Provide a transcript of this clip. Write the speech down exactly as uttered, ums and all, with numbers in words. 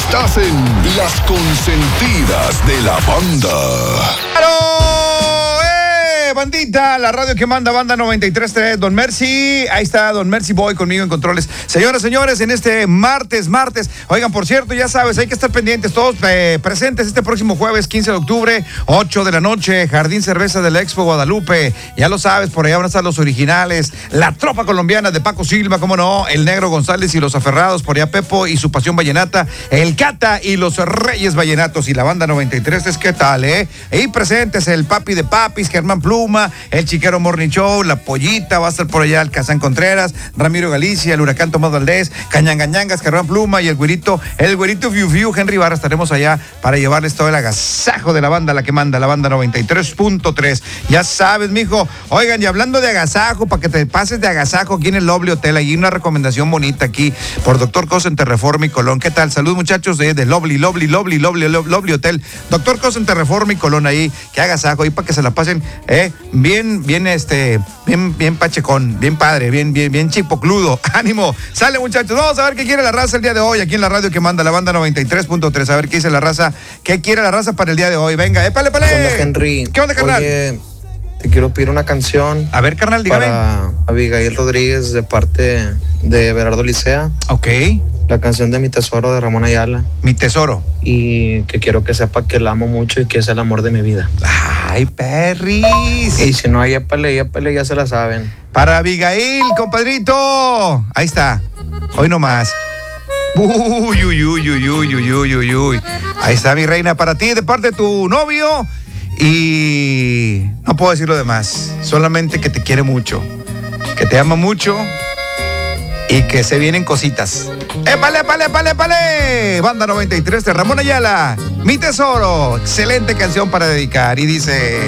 Estás en Las Consentidas de la Banda. ¡Claro! ¡Eh, bandita! La radio que manda, Banda noventa y tres punto tres. Don Mercy, ahí está Don Mercy Boy conmigo en controles. Señoras, señores, en este martes, martes. Oigan, por cierto, ya sabes, hay que estar pendientes todos eh, presentes este próximo jueves, quince de octubre, ocho de la noche, Jardín Cerveza de la Expo Guadalupe. Ya lo sabes, por allá van a estar los originales, la tropa colombiana de Paco Silva, cómo no, el Negro González y los Aferrados, por allá Pepo y su Pasión Vallenata, el Cata y los Reyes Vallenatos y la Banda noventa y tres. Es que tal, ¿eh? Ahí presentes el Papi de Papis, Germán Pluma, el Chiquero Morning Show, la Pollita, va a estar por allá el Cazán Contreras, Ramiro Galicia, el Huracán Tomás Valdés, Cañangañangas, Germán Pluma y el güerito, el güerito Fiu Fiu, Henry Barra. Estaremos allá para llevarles todo el agasajo de la banda, la que manda, la Banda noventa y tres punto tres. Ya sabes, mijo. Oigan, y hablando de agasajo, para que te pases de agasajo aquí en el Lovely Hotel, ahí una recomendación bonita aquí por Doctor Cosenter Reforma y Colón. ¿Qué tal? Salud, muchachos de, de Lovely, Lovely, Lovely, Lovely, Lovely Hotel. Doctor Cosenter Reforma y Colón ahí, que agasajo ahí para que se la pasen, eh, bien, bien, este, bien, bien pachecón, bien padre, bien, bien, bien chipocludo. Ánimo, sale, muchachos. Vamos a ver qué quiere la raza el día de hoy aquí en la radio que manda, la Banda noventa y tres punto tres. A ver qué dice la raza, qué quiere la raza para el día de hoy. Venga, épale, épale. ¿Qué onda, Henry? ¿Qué onda, carnal? Oye, te quiero pedir una canción. A ver, carnal, dígame. Para Abigail Rodríguez de parte de Berardo Licea. Ok. La canción de Mi Tesoro de Ramón Ayala. Mi tesoro. Y que quiero que sepa que la amo mucho y que es el amor de mi vida. Ay, perris. Y si no, hay épale, épale, ya se la saben. Para Abigail, compadrito. Ahí está. Hoy nomás. Uy, uy, uy, uy, uy, uy, uy, uy, uy. Ahí está, mi reina, para ti, de parte de tu novio. Y no puedo decir lo demás. Solamente que te quiere mucho, que te ama mucho y que se vienen cositas. ¡Épale, épale, épale, épale! Banda noventa y tres de Ramón Ayala, Mi Tesoro. Excelente canción para dedicar. Y dice...